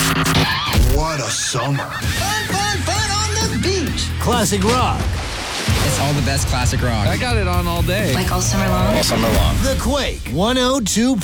What a summer. Fun, fun, fun on the beach. Classic rock. It's all the best classic rock. I got it on all day. Like all summer long? All summer long. The Quake 102.9.